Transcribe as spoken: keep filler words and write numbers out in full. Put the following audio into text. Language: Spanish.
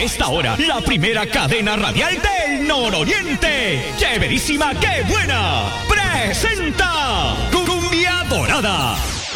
esta hora, la primera cadena radial del Nororiente, Chéverísima, qué buena, presenta